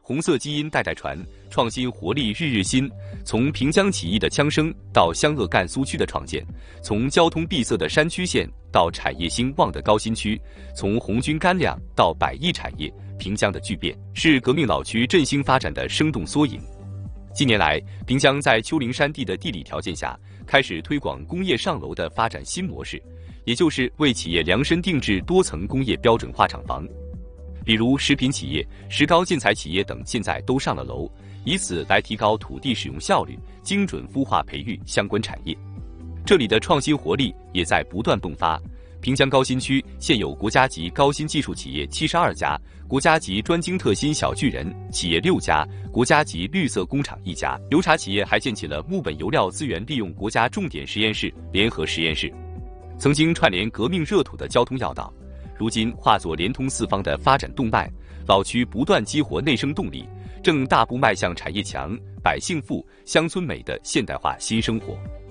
红色基因代代传，创新活力日日新。从平江起义的枪声到湘鄂赣苏区的创建，从交通闭塞的山区县到产业兴旺的高新区，从红军干粮到百亿产业，平江的巨变是革命老区振兴发展的生动缩影。近年来，平江在丘陵山地的地理条件下，开始推广工业上楼的发展新模式，也就是为企业量身定制多层工业标准化厂房。比如食品企业、石膏建材企业等现在都上了楼，以此来提高土地使用效率，精准孵化培育相关产业。这里的创新活力也在不断迸发。平江高新区现有国家级高新技术企业72家，国家级专精特新小巨人企业6家，国家级绿色工厂1家。油茶企业还建起了木本油料资源利用国家重点实验室、联合实验室。曾经串联革命热土的交通要道，如今化作连通四方的发展动脉，老区不断激活内生动力，正大步迈向产业强、百姓富、乡村美的现代化新生活。